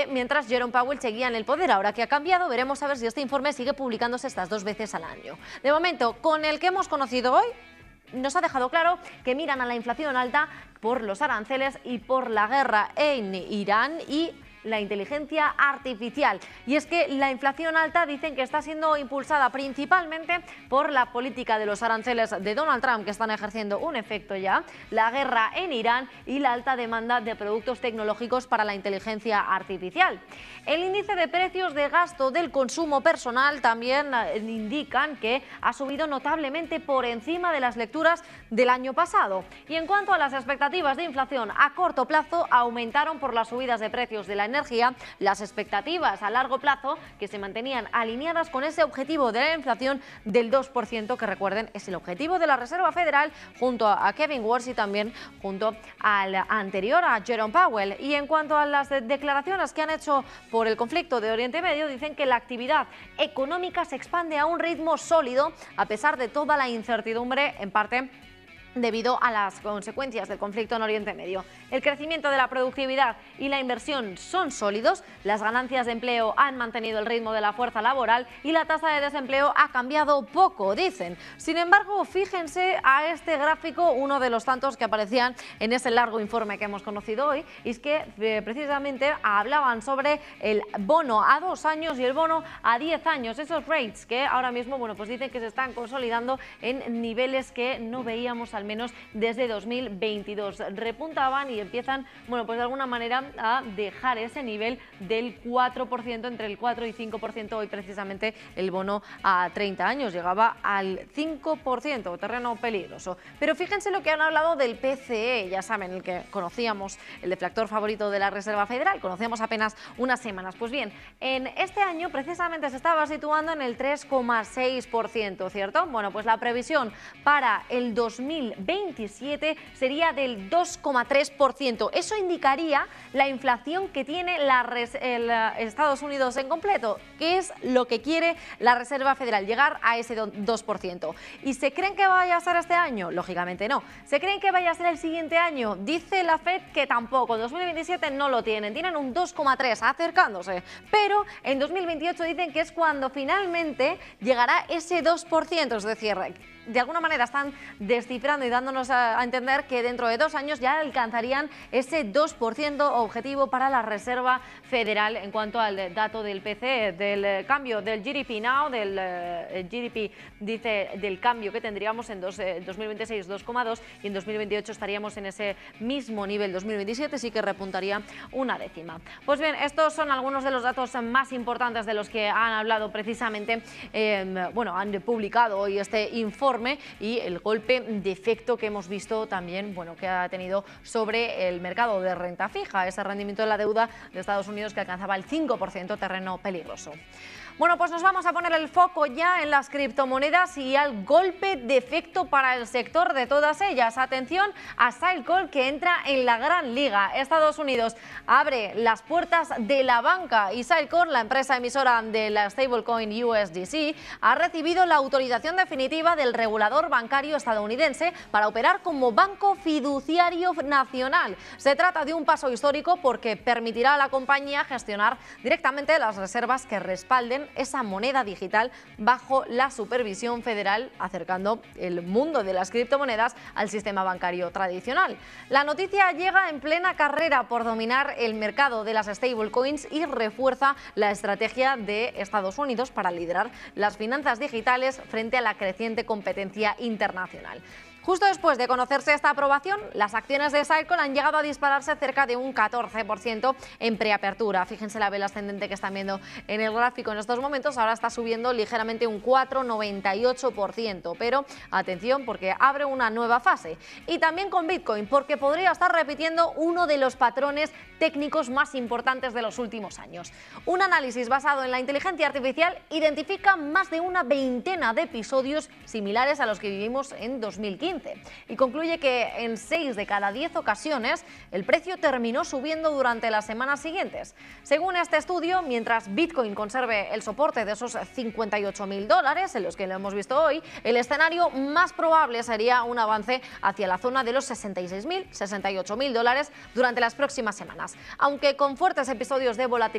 mientras Jerome Powell seguía en el poder. Ahora que ha cambiado, veremos a ver si este informe sigue publicándose estas 2 veces al año. De momento, con el que hemos conocido hoy, nos ha dejado claro que miran a la inflación alta por los aranceles y por la guerra en Irán y la inteligencia artificial. Y es que la inflación alta dicen que está siendo impulsada principalmente por la política de los aranceles de Donald Trump, que están ejerciendo un efecto ya, la guerra en Irán y la alta demanda de productos tecnológicos para la inteligencia artificial. El índice de precios de gasto del consumo personal también indican que ha subido notablemente por encima de las lecturas del año pasado. Y en cuanto a las expectativas de inflación a corto plazo, aumentaron por las subidas de precios de la energía, las expectativas a largo plazo que se mantenían alineadas con ese objetivo de la inflación del 2%, que recuerden es el objetivo de la Reserva Federal junto a Kevin Warsh y también junto al anterior, a Jerome Powell. Y en cuanto a las declaraciones que han hecho por el conflicto de Oriente Medio, dicen que la actividad económica se expande a un ritmo sólido a pesar de toda la incertidumbre, en parte debido a las consecuencias del conflicto en Oriente Medio. El crecimiento de la productividad y la inversión son sólidos, las ganancias de empleo han mantenido el ritmo de la fuerza laboral y la tasa de desempleo ha cambiado poco, dicen. Sin embargo, fíjense a este gráfico, uno de los tantos que aparecían en ese largo informe que hemos conocido hoy, y es que precisamente hablaban sobre el bono a 2 años y el bono a 10 años, esos rates que ahora mismo, bueno, pues dicen que se están consolidando en niveles que no veíamos al menos desde 2022. Repuntaban y empiezan, bueno, pues de alguna manera a dejar ese nivel del 4%, entre el 4 y 5%. Hoy precisamente el bono a 30 años llegaba al 5%, terreno peligroso. Pero fíjense lo que han hablado del PCE, ya saben, el que conocíamos, el deflactor favorito de la Reserva Federal, conocíamos apenas unas semanas. Pues bien, en este año precisamente se estaba situando en el 3,6%, ¿cierto? Bueno, pues la previsión para el 2027 sería del 2,3%. Eso indicaría la inflación que tiene Estados Unidos en completo, que es lo que quiere la Reserva Federal, llegar a ese 2%. ¿Y se creen que vaya a ser este año? Lógicamente no. ¿Se creen que vaya a ser el siguiente año? Dice la Fed que tampoco. En 2027 no lo tienen un 2,3, acercándose. Pero en 2028 dicen que es cuando finalmente llegará ese 2%, es decir, de alguna manera están descifrando y dándonos a entender que dentro de 2 años ya alcanzarían ese 2% objetivo para la Reserva Federal en cuanto al dato del PCE, del cambio del GDP Now, del GDP, dice, del cambio que tendríamos en 2026 2,2 y en 2028 estaríamos en ese mismo nivel. 2027 sí que repuntaría una décima. Pues bien, estos son algunos de los datos más importantes de los que han hablado precisamente, bueno, han publicado hoy este informe y el golpe de efecto que hemos visto también, bueno, que ha tenido sobre el mercado de renta fija, ese rendimiento de la deuda de Estados Unidos que alcanzaba el 5%, terreno peligroso. Bueno, pues nos vamos a poner el foco ya en las criptomonedas y al golpe de efecto para el sector de todas ellas. Atención a Silecoin, que entra en la gran liga. Estados Unidos abre las puertas de la banca y Silecoin, la empresa emisora de la stablecoin USDC, ha recibido la autorización definitiva del regulador bancario estadounidense para operar como banco fiduciario nacional. Se trata de un paso histórico porque permitirá a la compañía gestionar directamente las reservas que respalden esa moneda digital bajo la supervisión federal, acercando el mundo de las criptomonedas al sistema bancario tradicional. La noticia llega en plena carrera por dominar el mercado de las stablecoins y refuerza la estrategia de Estados Unidos para liderar las finanzas digitales frente a la creciente competencia internacional. Justo después de conocerse esta aprobación, las acciones de Silecoin han llegado a dispararse cerca de un 14% en preapertura. Fíjense la vela ascendente que están viendo en el gráfico en estos momentos, ahora está subiendo ligeramente un 4,98%, pero atención porque abre una nueva fase. Y también con Bitcoin, porque podría estar repitiendo uno de los patrones técnicos más importantes de los últimos años. Un análisis basado en la inteligencia artificial identifica más de una veintena de episodios similares a los que vivimos en 2015. Y concluye que en 6 de cada 10 ocasiones el precio terminó subiendo durante las semanas siguientes. Según este estudio, mientras Bitcoin conserve el soporte de esos $58.000 en los que lo hemos visto hoy, el escenario más probable sería un avance hacia la zona de los $66.000, $68.000 durante las próximas semanas. Aunque con fuertes episodios de volatilidad